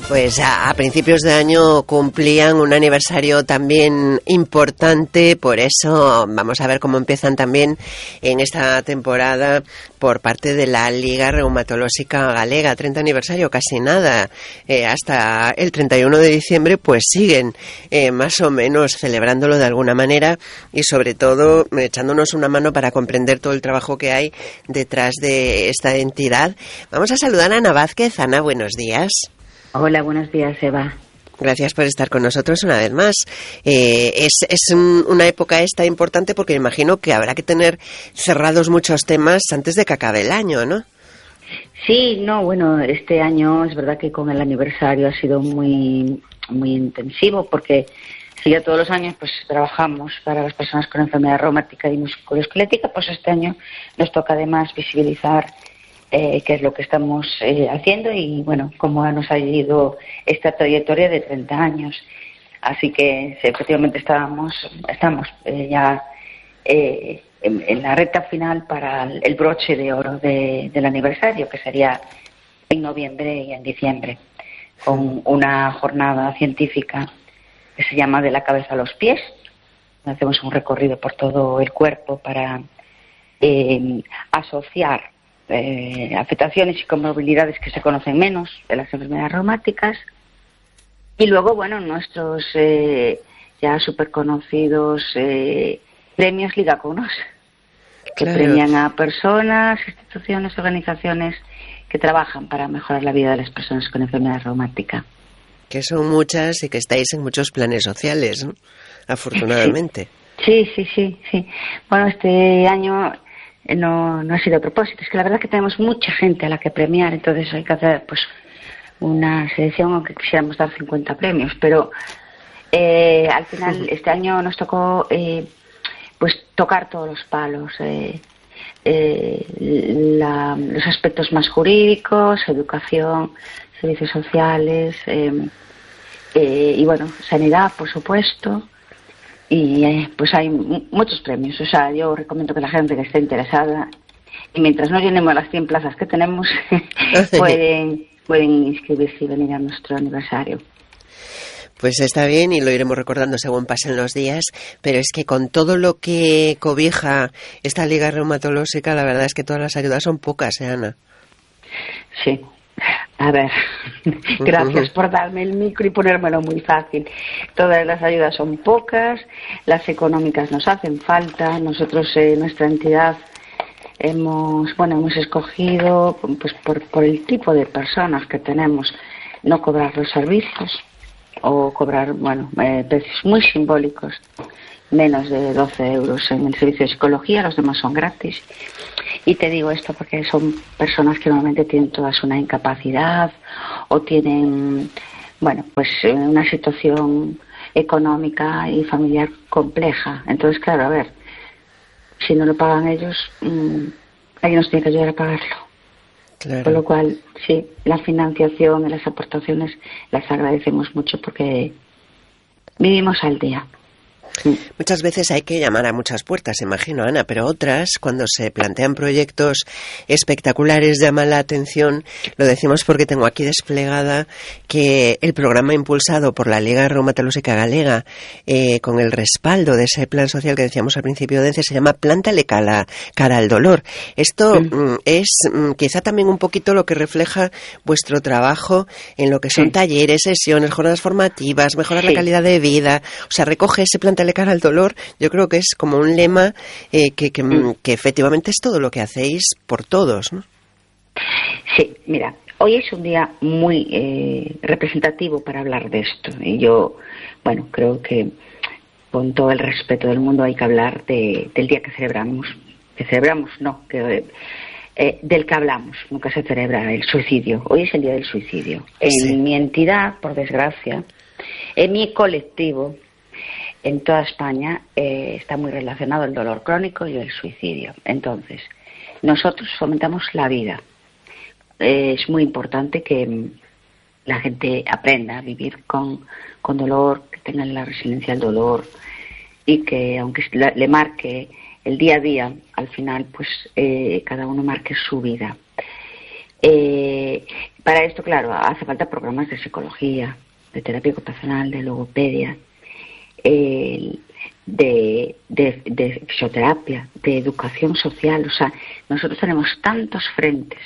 Pues a principios de año cumplían un aniversario también importante, por eso vamos a ver cómo empiezan también en esta temporada por parte de la Liga Reumatológica Galega. 30 aniversario, casi nada, hasta el 31 de diciembre pues siguen más o menos celebrándolo de alguna manera y sobre todo echándonos una mano para comprender todo el trabajo que hay detrás de esta entidad. Vamos a saludar a Ana Vázquez. Ana, buenos días. Hola, buenos días, Eva. Gracias por estar con nosotros una vez más. Es una época esta importante porque imagino que habrá que tener cerrados muchos temas antes de que acabe el año, ¿no? Sí, no, bueno, este año es verdad que con el aniversario ha sido muy intensivo porque si ya todos los años pues trabajamos para las personas con enfermedad reumática y musculoesquelética, pues este año nos toca además visibilizar qué es lo que estamos haciendo y, bueno, cómo nos ha ido esta trayectoria de 30 años. Así que efectivamente estamos ya en la recta final para el broche de oro del aniversario, que sería en noviembre y en diciembre, con una jornada científica que se llama De la cabeza a los pies. Hacemos un recorrido por todo el cuerpo para asociar afectaciones y comorbilidades que se conocen menos de las enfermedades reumáticas y luego, bueno, nuestros ya súper conocidos premios Liga Cunos, que premian a personas, instituciones, organizaciones que trabajan para mejorar la vida de las personas con enfermedad reumática. Que son muchas y que estáis en muchos planes sociales, ¿no? Afortunadamente. Sí. Bueno, este año no ha sido a propósito, es que la verdad es que tenemos mucha gente a la que premiar, entonces hay que hacer pues una selección, aunque quisiéramos dar 50 premios, pero al final este año nos tocó pues tocar todos los palos, los aspectos más jurídicos, educación, servicios sociales y bueno, sanidad, por supuesto. Y pues hay muchos premios, o sea, yo recomiendo que la gente que esté interesada, y mientras no llenemos las 100 plazas que tenemos, pueden inscribirse y venir a nuestro aniversario. Pues está bien y lo iremos recordando según pasen los días, pero es que con todo lo que cobija esta Liga Reumatológica, la verdad es que todas las ayudas son pocas, Ana? Sí. A ver, gracias por darme el micro y ponérmelo muy fácil. Todas las ayudas son pocas, las económicas nos hacen falta. Nosotros, nuestra entidad, hemos escogido, pues por el tipo de personas que tenemos, no cobrar los servicios o cobrar, precios muy simbólicos, menos de 12 euros en el servicio de psicología, los demás son gratis. Y te digo esto porque son personas que normalmente tienen todas una incapacidad o tienen, una situación económica y familiar compleja. Entonces, claro, a ver, si no lo pagan ellos, alguien nos tiene que ayudar a pagarlo. Claro. Con lo cual, sí, la financiación y las aportaciones las agradecemos mucho porque vivimos al día. Muchas veces hay que llamar a muchas puertas, imagino, Ana, pero otras, cuando se plantean proyectos espectaculares, llaman la atención. Lo decimos porque tengo aquí desplegada que el programa impulsado por la Liga Reumatológica Galega, con el respaldo de ese plan social que decíamos al principio de se llama Plántale cara al dolor. Esto es quizá también un poquito lo que refleja vuestro trabajo en lo que son talleres, sesiones, jornadas formativas, mejorar la calidad de vida. O sea, recoge ese Plántale cara al dolor. Yo creo que es como un lema que efectivamente es todo lo que hacéis por todos, ¿no? Sí, mira, hoy es un día muy representativo para hablar de esto. Y yo, creo que con todo el respeto del mundo hay que hablar del día que celebramos. Del que hablamos, nunca se celebra el suicidio. Hoy es el día del suicidio. En mi entidad, por desgracia, en mi colectivo, en toda España está muy relacionado el dolor crónico y el suicidio. Entonces, nosotros fomentamos la vida. Es muy importante que la gente aprenda a vivir con dolor, que tengan la resiliencia al dolor y que aunque le marque el día a día, al final pues cada uno marque su vida. Para esto, claro, hace falta programas de psicología, de terapia ocupacional, de logopedia, de fisioterapia, de educación social. O sea, nosotros tenemos tantos frentes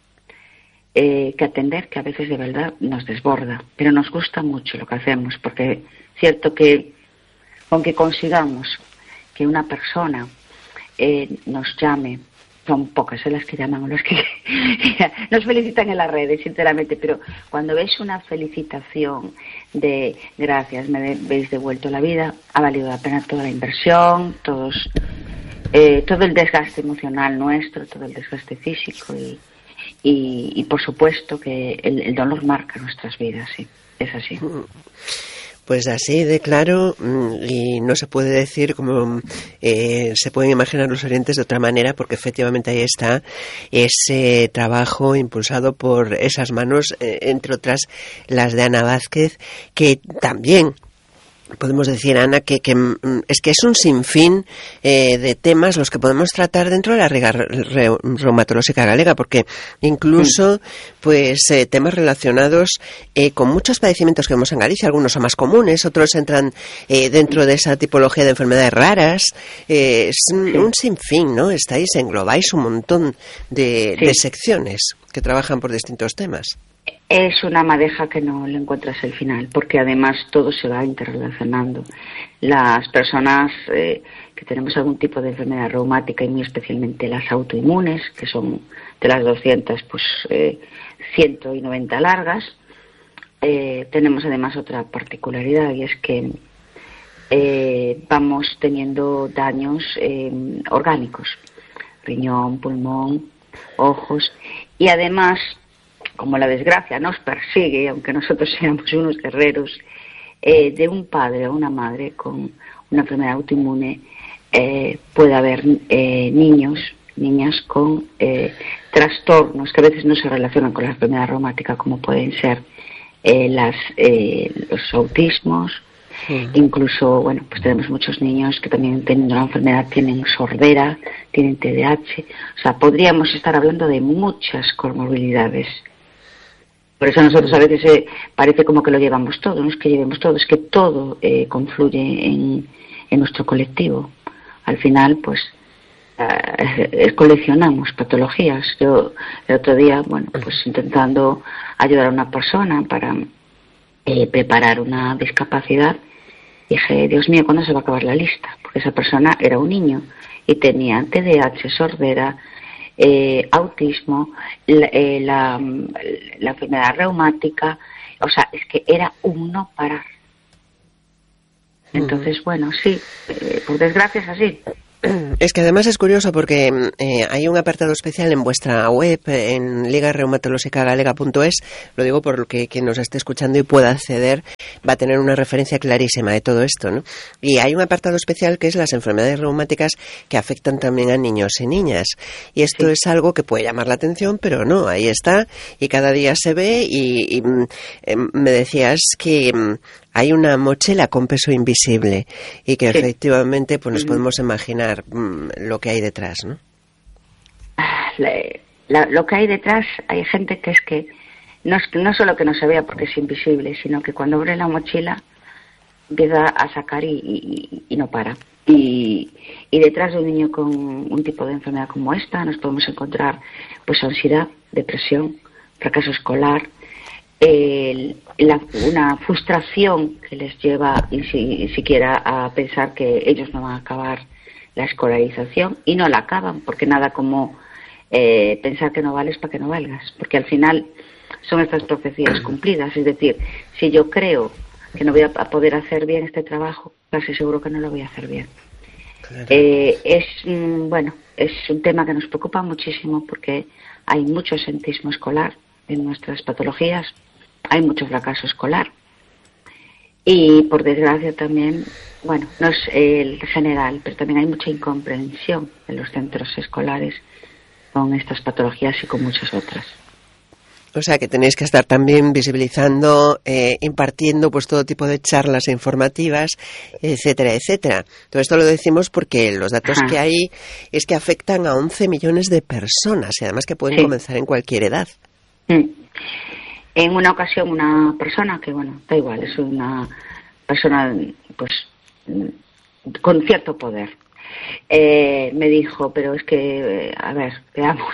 que atender, que a veces de verdad nos desborda, pero nos gusta mucho lo que hacemos, porque es cierto que aunque consigamos que una persona nos llame, son pocas las que llaman o las que nos felicitan en las redes, sinceramente, pero cuando ves una felicitación de gracias, me habéis devuelto la vida, ha valido la pena toda la inversión, todo el desgaste emocional nuestro, todo el desgaste físico y por supuesto que el dolor marca nuestras vidas, sí, es así. Pues así de claro, y no se puede decir como se pueden imaginar los oyentes de otra manera, porque efectivamente ahí está ese trabajo impulsado por esas manos, entre otras las de Ana Vázquez, que también podemos decir, Ana, que es que es un sinfín de temas los que podemos tratar dentro de la Liga Reumatológica Galega, porque incluso pues temas relacionados con muchos padecimientos que vemos en Galicia, algunos son más comunes, otros entran dentro de esa tipología de enfermedades raras, es un sinfín, ¿no? Englobáis un montón de secciones que trabajan por distintos temas. Es una madeja que no le encuentras el final, porque además todo se va interrelacionando. Las personas que tenemos algún tipo de enfermedad reumática, y muy especialmente las autoinmunes, que son de las 200, pues 190 largas, tenemos además otra particularidad, y es que vamos teniendo daños orgánicos, riñón, pulmón, ojos, y además, como la desgracia nos persigue, aunque nosotros seamos unos guerreros, de un padre o una madre con una enfermedad autoinmune, puede haber niñas con trastornos que a veces no se relacionan con la enfermedad reumática, como pueden ser los autismos. Incluso, bueno, pues tenemos muchos niños que también teniendo la enfermedad tienen sordera, tienen TDAH. O sea, podríamos estar hablando de muchas comorbilidades. Por eso a nosotros a veces parece como que lo llevamos todo, no es que llevemos todo, es que todo confluye en nuestro colectivo. Al final, pues, coleccionamos patologías. Yo el otro día, bueno, pues intentando ayudar a una persona para preparar una discapacidad, dije, Dios mío, ¿cuándo se va a acabar la lista? Porque esa persona era un niño y tenía TDAH, sordera, autismo, la enfermedad reumática, o sea, es que era un no parar. Entonces, bueno, sí, por desgracia es así. Es que además es curioso porque hay un apartado especial en vuestra web, en ligareumatologicagalega.es, lo digo porque quien nos esté escuchando y pueda acceder va a tener una referencia clarísima de todo esto, ¿no? Y hay un apartado especial que es las enfermedades reumáticas que afectan también a niños y niñas. Y esto es algo que puede llamar la atención, pero no, ahí está y cada día se ve y me decías que hay una mochila con peso invisible y que efectivamente pues nos podemos imaginar lo que hay detrás, ¿no? Lo que hay detrás, hay gente que es que no solo que no se vea porque es invisible, sino que cuando abre la mochila empieza a sacar y no para. Y detrás de un niño con un tipo de enfermedad como esta nos podemos encontrar pues ansiedad, depresión, fracaso escolar, una frustración que les lleva ni siquiera a pensar que ellos no van a acabar la escolarización y no la acaban, porque nada como pensar que no vales para que no valgas, porque al final son estas profecías cumplidas. Es decir, si yo creo que no voy a poder hacer bien este trabajo, casi seguro que no lo voy a hacer bien. Claro. Es un tema que nos preocupa muchísimo porque hay mucho absentismo escolar en nuestras patologías, hay mucho fracaso escolar y por desgracia también, bueno, no es el general, pero también hay mucha incomprensión en los centros escolares con estas patologías y con muchas otras. O sea que tenéis que estar también visibilizando, impartiendo pues todo tipo de charlas informativas, etcétera, etcétera. Todo esto lo decimos porque los datos que hay es que afectan a 11 millones de personas y además que pueden comenzar en cualquier edad. En una ocasión una persona que, bueno, da igual, es una persona pues con cierto poder, me dijo, pero es que, a ver, veamos,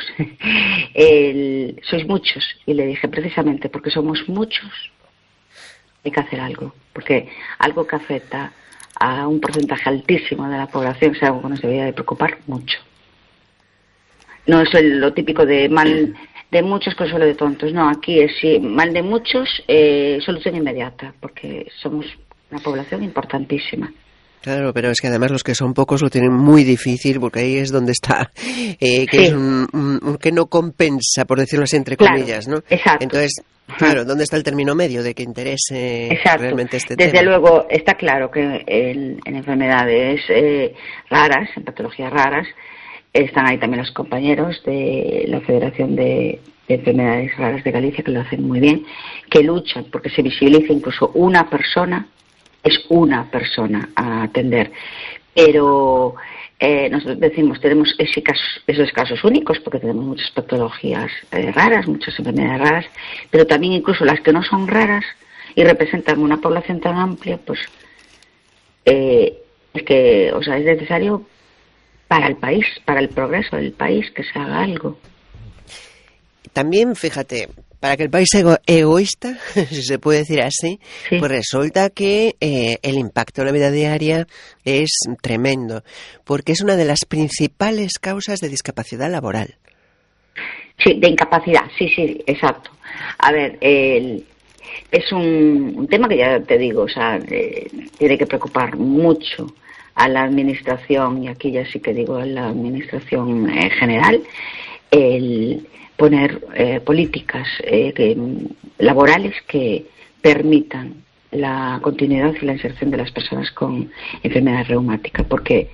sois muchos. Y le dije, precisamente porque somos muchos hay que hacer algo, porque algo que afecta a un porcentaje altísimo de la población es algo que nos debería de preocupar mucho. No es lo típico de mal de muchos, consuelo de tontos. No, aquí es sí, mal de muchos, solución inmediata, porque somos una población importantísima. Claro, pero es que además los que son pocos lo tienen muy difícil, porque ahí es donde está, que sí. Es un que no compensa, por decirlo así, entre comillas, ¿no? Exacto. Entonces, claro, ¿dónde está el término medio de que interese realmente este tema? Desde luego, está claro que en enfermedades raras, en patologías raras, están ahí también los compañeros de la Federación de Enfermedades Raras de Galicia, que lo hacen muy bien, que luchan porque se visibilice incluso una persona. Es una persona a atender, pero nosotros decimos, tenemos esos casos únicos porque tenemos muchas patologías raras, muchas enfermedades raras, pero también incluso las que no son raras y representan una población tan amplia, pues es que, o sea, es necesario para el país, para el progreso del país, que se haga algo. También, fíjate, para que el país sea egoísta, si se puede decir así, sí. Pues resulta que el impacto en la vida diaria es tremendo, porque es una de las principales causas de discapacidad laboral. Sí, de incapacidad, sí, exacto. A ver, es un tema que ya te digo, o sea, tiene que preocupar mucho a la administración, y aquí ya sí que digo a la administración general, el poner políticas laborales que permitan la continuidad y la inserción de las personas con enfermedad reumática, porque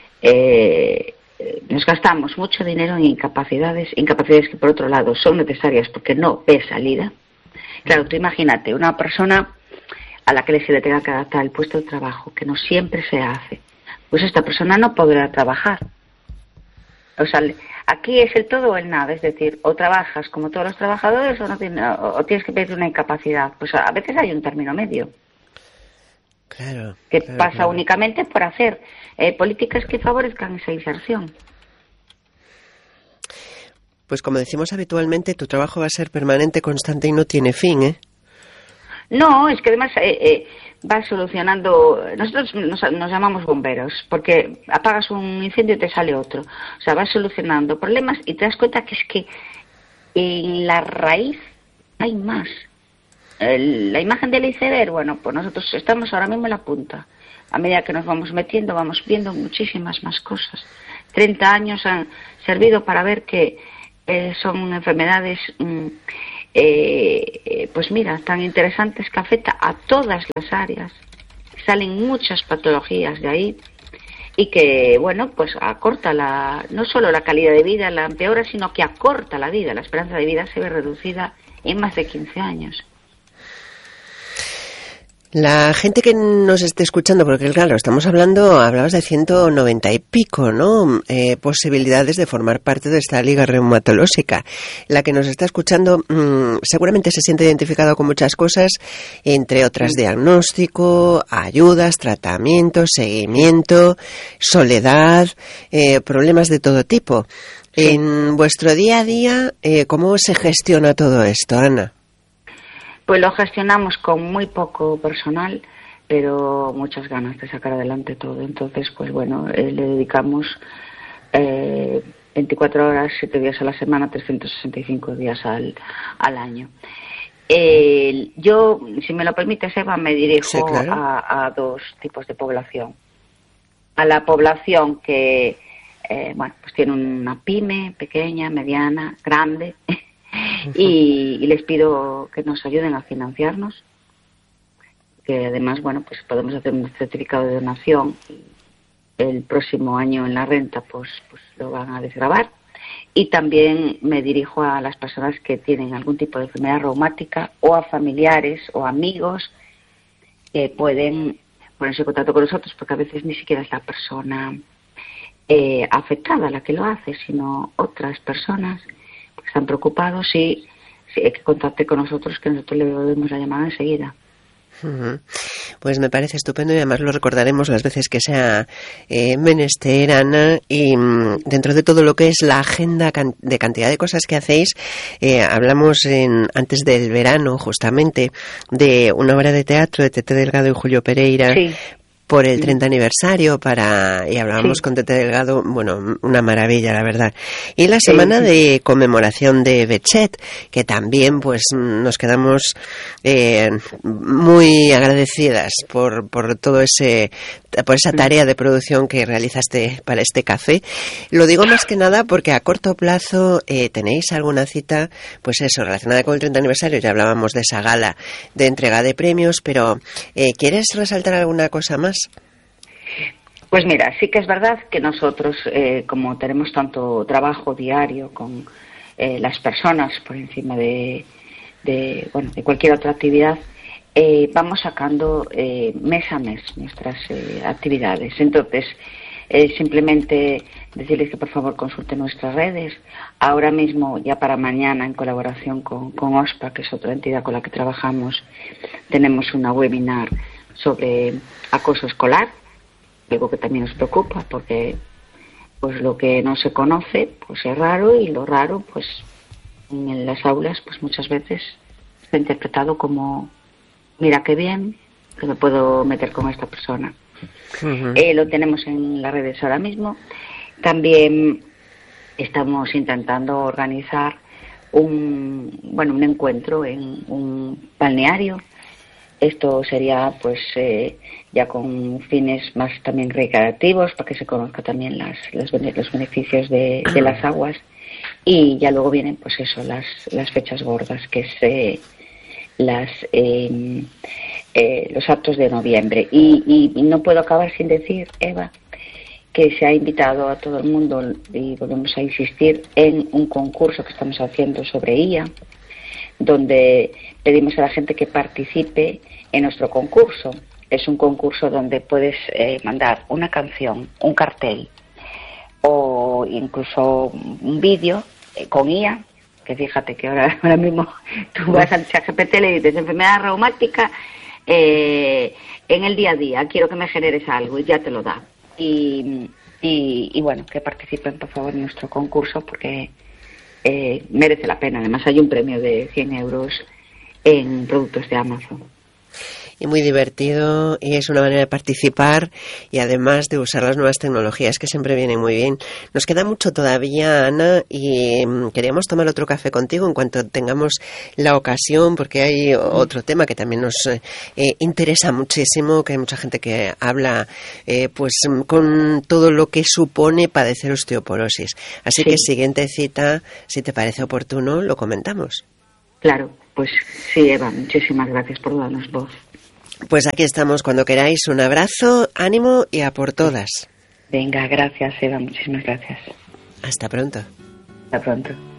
nos gastamos mucho dinero en incapacidades que por otro lado son necesarias porque no ve salida. Claro, tú imagínate una persona a la que se le tenga que adaptar el puesto de trabajo, que no siempre se hace, pues esta persona no podrá trabajar. O sea, aquí es el todo o el nada, es decir, o trabajas como todos los trabajadores o tienes que pedir una incapacidad. Pues a veces hay un término medio. Claro. Que pasa únicamente por hacer políticas que favorezcan esa inserción. Pues como decimos habitualmente, tu trabajo va a ser permanente, constante y no tiene fin, ¿eh? No, es que además va solucionando. Nosotros nos llamamos bomberos porque apagas un incendio y te sale otro. O sea, vas solucionando problemas y te das cuenta que es que en la raíz hay más. La imagen del iceberg, bueno, pues nosotros estamos ahora mismo en la punta. A medida que nos vamos metiendo, vamos viendo muchísimas más cosas. 30 años han servido para ver que son enfermedades... pues mira, tan interesantes que afecta a todas las áreas, salen muchas patologías de ahí y que, bueno, pues acorta no solo la calidad de vida, la empeora, sino que acorta la vida, la esperanza de vida se ve reducida en más de 15 años. La gente que nos esté escuchando, porque claro, hablabas de 190 y pico, ¿no? Posibilidades de formar parte de esta liga reumatológica. La que nos está escuchando seguramente se siente identificado con muchas cosas, entre otras diagnóstico, ayudas, tratamiento, seguimiento, soledad, problemas de todo tipo. Sí. En vuestro día a día, ¿cómo se gestiona todo esto, Ana? Pues lo gestionamos con muy poco personal, pero muchas ganas de sacar adelante todo. Entonces, pues bueno, le dedicamos 24 horas, 7 días a la semana, 365 días al año. Yo, si me lo permites, Eva, me dirijo sí, claro. a dos tipos de población. A la población que, bueno, pues tiene una pyme pequeña, mediana, grande, y les pido que nos ayuden a financiarnos, que además, bueno, pues podemos hacer un certificado de donación y el próximo año en la renta pues lo van a desgravar. Y también me dirijo a las personas que tienen algún tipo de enfermedad reumática o a familiares o amigos que pueden ponerse en contacto con nosotros, porque a veces ni siquiera es la persona afectada la que lo hace, sino otras personas que están preocupados y que contacte con nosotros, que nosotros le volvemos a llamar enseguida. Pues me parece estupendo y además lo recordaremos las veces que sea menester, Ana, y dentro de todo lo que es la agenda de cantidad de cosas que hacéis, hablamos antes del verano justamente de una obra de teatro de Tete Delgado y Julio Pereira. Sí. Por el 30 aniversario y hablábamos con Tete Delgado, bueno, una maravilla, la verdad. Y la semana de conmemoración de Betxet, que también pues nos quedamos muy agradecidas por todo por esa tarea de producción que realizaste para este café. Lo digo más que nada porque a corto plazo tenéis alguna cita, pues eso, relacionada con el 30 aniversario. Ya hablábamos de esa gala de entrega de premios, pero ¿quieres resaltar alguna cosa más? Pues mira, sí que es verdad que nosotros, como tenemos tanto trabajo diario con las personas por encima de cualquier otra actividad, vamos sacando mes a mes nuestras actividades. Entonces, simplemente decirles que por favor consulten nuestras redes. Ahora mismo, ya para mañana, en colaboración con OSPA, que es otra entidad con la que trabajamos, tenemos una webinar sobre acoso escolar, algo que también nos preocupa porque pues lo que no se conoce pues es raro, y lo raro pues en las aulas pues muchas veces está interpretado como mira qué bien que me puedo meter con esta persona. Lo tenemos en las redes ahora mismo. También estamos intentando organizar un encuentro en un balneario. Esto sería pues ya con fines más también recreativos, para que se conozca también los beneficios de las aguas. Y ya luego vienen pues eso, las fechas gordas, que es los actos de noviembre. Y no puedo acabar sin decir, Eva, que se ha invitado a todo el mundo, y volvemos a insistir, en un concurso que estamos haciendo sobre IA, donde pedimos a la gente que participe en nuestro concurso. Es un concurso donde puedes mandar una canción, un cartel o incluso un vídeo con IA, que fíjate que ahora mismo tú vas al ChatGPT y le dices enfermedad reumática en el día a día, quiero que me generes algo, y ya te lo da. Y bueno, que participen por favor en nuestro concurso, porque merece la pena. Además hay un premio de 100 euros en productos de Amazon. Y muy divertido, y es una manera de participar y además de usar las nuevas tecnologías, que siempre vienen muy bien. Nos queda mucho todavía, Ana, y queríamos tomar otro café contigo en cuanto tengamos la ocasión, porque hay otro tema que también nos interesa muchísimo, que hay mucha gente que habla pues con todo lo que supone padecer osteoporosis. Así que siguiente cita, si te parece oportuno, lo comentamos. Claro, pues sí, Eva, muchísimas gracias por darnos voz. Pues aquí estamos cuando queráis. Un abrazo, ánimo y a por todas. Venga, gracias, Eva, muchísimas gracias. Hasta pronto. Hasta pronto.